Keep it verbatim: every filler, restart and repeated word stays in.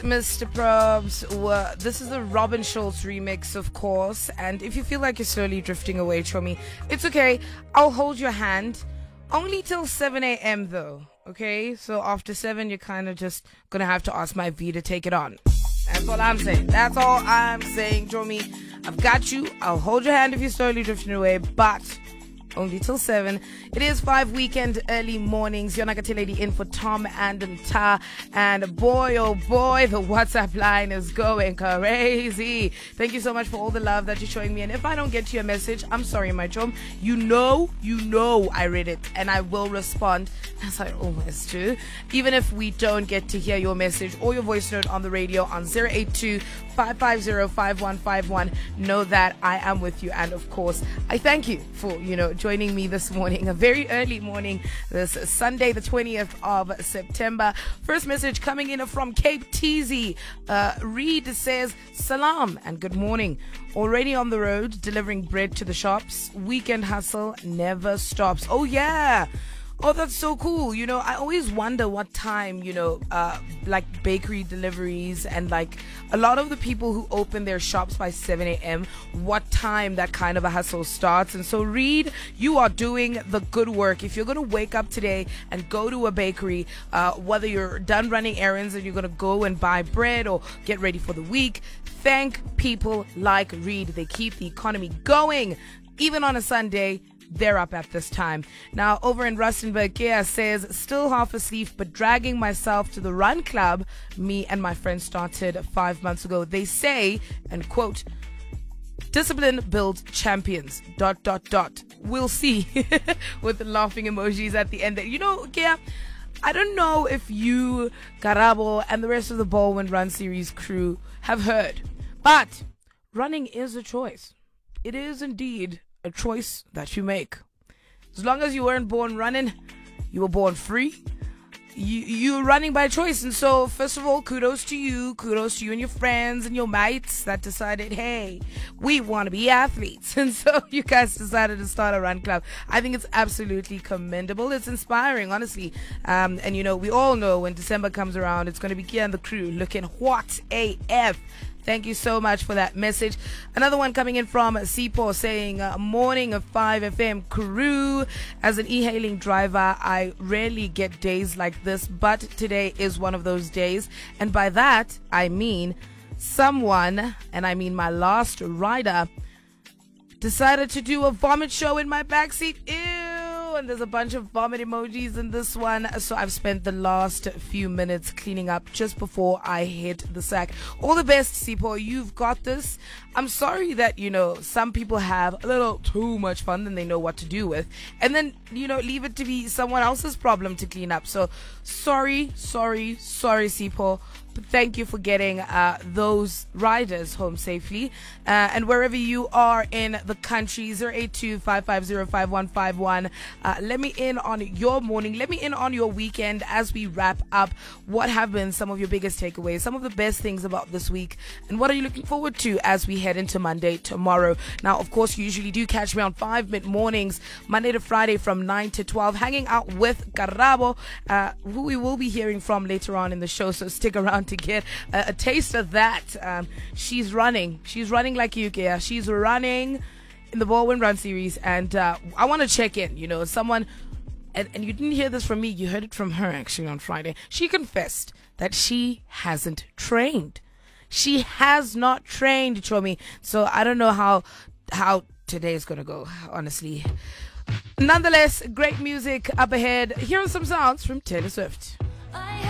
Mister Probs, well, this is the Robin Schulz remix, of course. And if you feel like you're slowly drifting away from me, it's okay. I'll hold your hand. Only till seven a.m. though, okay? So after seven, you're kind of just going to have to ask my V to take it on. That's all I'm saying. That's all I'm saying, Jomi. I've got you. I'll hold your hand if you're slowly drifting away, but only till seven. It is five weekend early mornings. Yonagati Lady in for Tom and Nta. And boy, oh boy, the WhatsApp line is going crazy. Thank you so much for all the love that you're showing me. And if I don't get to your message, I'm sorry, my chum. You know, you know I read it. And I will respond, as I always do. Even if we don't get to hear your message or your voice note on the radio on zero eight two, five five zero, five one five one, know that I am with you. And of course, I thank you for, you know, joining me this morning, a very early morning, this Sunday, the twentieth of September. First message coming in from Cape Teasy. Uh, Reed says, Salam and good morning. Already on the road, delivering bread to the shops. Weekend hustle never stops. Oh, yeah. Oh, that's so cool. You know, I always wonder what time, you know, uh, like bakery deliveries and like a lot of the people who open their shops by seven a.m., what time that kind of a hustle starts. And so, Reed, you are doing the good work. If you're going to wake up today and go to a bakery, uh, whether you're done running errands and you're going to go and buy bread or get ready for the week, thank people like Reed. They keep the economy going, even on a Sunday. They're up at this time. Now, over in Rustenburg, Kia says, still half asleep, but dragging myself to the run club me and my friends started five months ago. They say, and quote, discipline builds champions, dot, dot, dot. We'll see, with the laughing emojis at the end. You know, Kia, I don't know if you, Karabo, and the rest of the Baldwin Run Series crew have heard, but running is a choice. It is indeed a choice that you make. As long as you weren't born running, you were born free. You you're running by choice. And so, first of all, kudos to you. Kudos to you and your friends and your mates that decided, hey, we want to be athletes. And so you guys decided to start a run club. I think it's absolutely commendable. It's inspiring, honestly. Um, and, you know, we all know when December comes around, it's going to be Kia and the crew looking hot A F. Thank you so much for that message. Another one coming in from Sipo saying, uh, morning of five F M crew. As an e-hailing driver, I rarely get days like this, but today is one of those days. And by that, I mean someone, and I mean my last rider, decided to do a vomit show in my backseat. Ew. And there's a bunch of vomit emojis in this one. So I've spent the last few minutes cleaning up just before I hit the sack. All the best, Sipo. You've got this. I'm sorry that, you know, some people have a little too much fun than they know what to do with. And then, you know, leave it to be someone else's problem to clean up. So sorry, sorry, sorry, Sipo. But thank you for getting uh, those riders home safely. Uh, and wherever you are in the country, zero eight two, five five zero, five one five one. Uh, let me in on your morning. Let me in on your weekend as we wrap up. What have been some of your biggest takeaways? Some of the best things about this week? And what are you looking forward to as we head into Monday tomorrow? Now, of course, you usually do catch me on five mid-mornings, Monday to Friday from nine to twelve, hanging out with Karabo, uh, who we will be hearing from later on in the show. So stick around to get a, a taste of that. Um, she's running. She's running like you, Kia. She's running in the Baldwin Run Series. And uh, I want to check in. You know, someone, and, and you didn't hear this from me. You heard it from her actually on Friday. She confessed that she hasn't trained. She has not trained, Chomi. So I don't know how how today is going to go, honestly. Nonetheless, great music up ahead. Here are some sounds from Taylor Swift. I